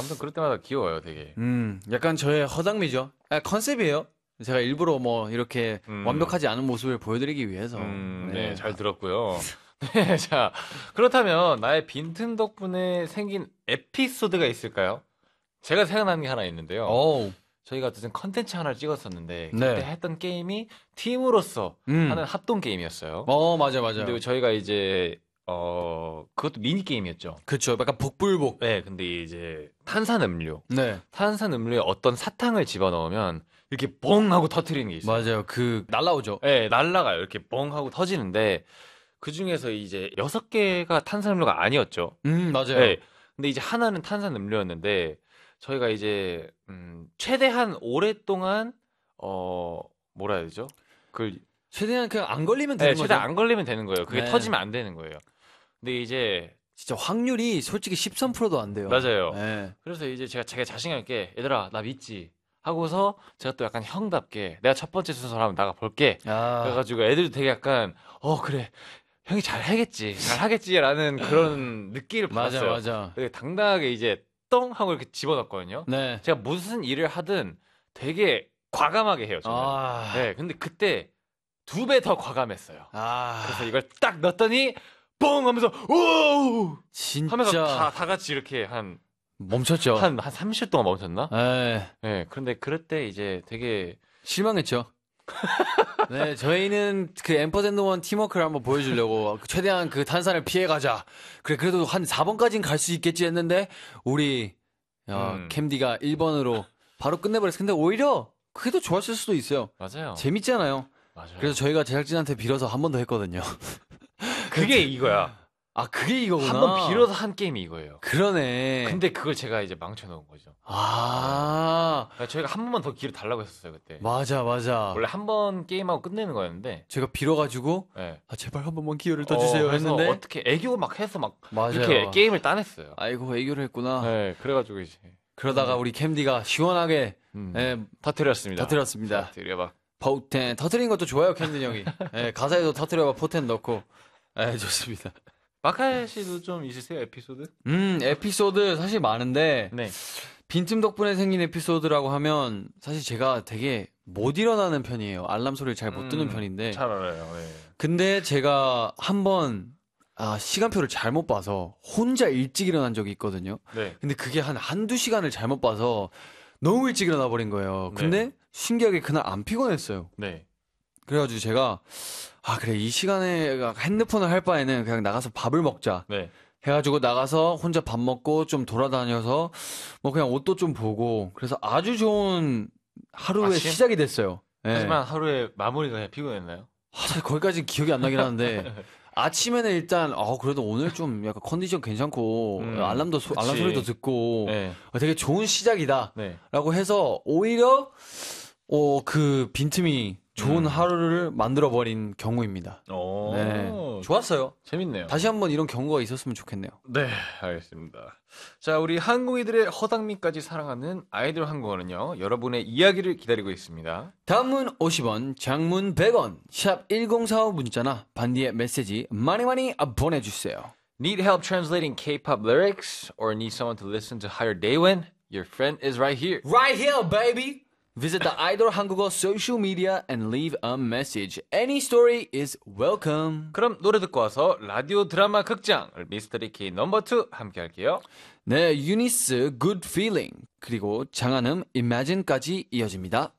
아무튼 그럴 때마다 귀여워요, 되게. 약간 저의 허당미죠. 컨셉이에요. 제가 일부러 뭐 이렇게 완벽하지 않은 모습을 보여드리기 위해서. 네, 잘 들었고요. 네, 자, 그렇다면 나의 빈틈 덕분에 생긴 에피소드가 있을까요? 제가 생각나는 게 하나 있는데요. 오. 저희가 어쨌든 컨텐츠 하나를 찍었었는데 네. 그때 했던 게임이 팀으로서 하는 합동 게임이었어요. 맞아요. 근데 저희가 이제 그것도 미니 게임이었죠. 그렇죠. 약간 복불복. 네, 근데 이제 탄산음료. 네. 탄산음료에 어떤 사탕을 집어넣으면 이렇게 뻥 하고 터트리는 게 있어요. 맞아요. 날라오죠. 네, 날라가요. 이렇게 뻥 하고 터지는데 그 중에서 이제 6개가 탄산음료가 아니었죠. 맞아요. 네, 근데 이제 하나는 탄산음료였는데 저희가 이제 최대한 오랫동안 뭐라 해야 되죠? 그걸 최대한 그냥 안 걸리면 되는 거죠. 최대한 안 걸리면 되는 거예요. 그게 네. 터지면 안 되는 거예요. 근데 이제 진짜 확률이 솔직히 13%도 안 돼요. 맞아요. 네. 그래서 이제 제가 자신감 있게 얘들아 나 믿지 하고서 제가 또 약간 형답게 내가 첫 번째 순서로 한번 나가 볼게. 그래가지고 애들도 되게 약간 그래 형이 잘 하겠지라는 그런 느낌을 받았어요. 맞아. 되게 당당하게 이제 똥 하고 이렇게 집어넣었거든요. 네. 제가 무슨 일을 하든 되게 과감하게 해요. 저는. 네, 근데 그때 2배 더 과감했어요. 그래서 이걸 딱 넣었더니 뻥 하면서 오 진짜 하면서 다 같이 이렇게 멈췄죠. 한 30초 동안 멈췄나? 네. 네, 그런데 그럴 때 이제 되게 실망했죠. 네, 저희는 그 앰퍼센드1 팀워크를 한번 보여주려고 최대한 그 탄산을 피해가자. 그래도 한 4번까지는 갈 수 있겠지 했는데 우리 캠디가 1번으로 바로 끝내버렸어요. 근데 오히려 그게 더 좋았을 수도 있어요. 맞아요. 재밌잖아요. 맞아요. 그래서 저희가 제작진한테 빌어서 한 번 더 했거든요. 그게 이거야. 그게 이거구나. 한 번 빌어서 한 게임이 이거예요. 그러네. 근데 그걸 제가 이제 망쳐놓은 거죠. 저희가 한 번만 더 기회를 달라고 했었어요, 그때. 맞아. 원래 한 번 게임하고 끝내는 거였는데. 제가 빌어가지고, 네. 제발 한 번만 기회를 더 주세요 했는데. 어떻게 애교 막 해서 맞아요. 이렇게 게임을 따냈어요. 아이고, 애교를 했구나. 네, 그래가지고 이제. 그러다가 우리 캠디가 시원하게, 터뜨렸습니다. 터뜨려봐. 포텐. 터뜨린 것도 좋아요, 캠디 형이. 네, 가사에도 터뜨려봐, 포텐 넣고. 좋습니다. 마카에 씨도 좀 있으세요, 에피소드? 에피소드 사실 많은데, 네. 빈틈 덕분에 생긴 에피소드라고 하면, 사실 제가 되게 못 일어나는 편이에요. 알람 소리를 잘 못 듣는 편인데. 잘 알아요, 네. 근데 제가 한번, 시간표를 잘못 봐서, 혼자 일찍 일어난 적이 있거든요. 네. 근데 그게 한두 시간을 잘못 봐서, 너무 일찍 일어나 버린 거예요. 근데, 네. 신기하게 그날 안 피곤했어요. 네. 그래가지고 제가, 그래, 이 시간에 핸드폰을 할 바에는 그냥 나가서 밥을 먹자. 네. 해가지고 나가서 혼자 밥 먹고 좀 돌아다녀서 뭐 그냥 옷도 좀 보고 그래서 아주 좋은 하루의 아침? 시작이 됐어요. 네. 하지만 하루에 마무리가 피곤했나요? 사실 거기까지 기억이 안 나긴 하는데 아침에는 일단 그래도 오늘 좀 약간 컨디션 괜찮고 알람 소리도 듣고 네. 되게 좋은 시작이다 네. 라고 해서 오히려 그 빈틈이 좋은 하루를 만들어버린 경우입니다. 네. 좋았어요. 재밌네요. 다시 한번 이런 경우가 있었으면 좋겠네요. 네, 알겠습니다. 자, 우리 한국인들의 허당미까지 사랑하는 아이돌 한국어는요, 여러분의 이야기를 기다리고 있습니다. 단문 50원, 장문 100원, 샵 1045 문자나 반디의 메시지 많이 보내주세요. Need help translating K-pop lyrics or need someone to listen to Higher Daewon? Your friend is right here. Right here, baby! Visit the 아이돌 한국어 social media and leave a message. Any story is welcome. 그럼 노래 듣고 와서 라디오 드라마 극장 미스터리 K 넘버2 함께 할게요. 네, 유니스 Good Feeling 그리고 장한음 Imagine까지 이어집니다.